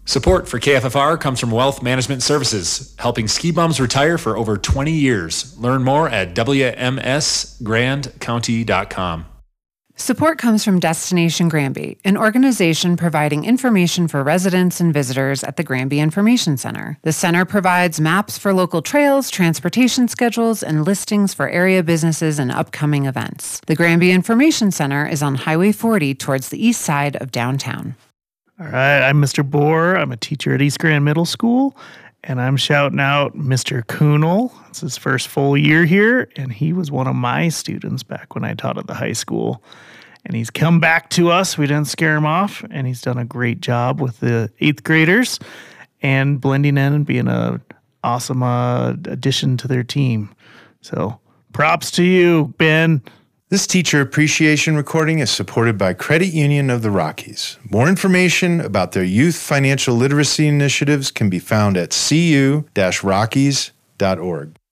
Support for KFFR comes from Wealth Management Services, helping ski bums retire for over 20 years. Learn more at wmsgrandcounty.com. Support comes from Destination Granby, an organization providing information for residents and visitors at the Granby Information Center. The center provides maps for local trails, transportation schedules, and listings for area businesses and upcoming events. The Granby Information Center is on Highway 40 towards the east side of downtown. All right, I'm Mr. Bohr. I'm a teacher at East Grand Middle School, and I'm shouting out Mr. Kuhnel. It's his first full year here, and he was one of my students back when I taught at the high school. And he's come back to us. We didn't scare him off, and he's done a great job with the 8th graders and blending in and being an awesome addition to their team. So props to you, Ben. This teacher appreciation recording is supported by Credit Union of the Rockies. More information about their youth financial literacy initiatives can be found at cu-rockies.org.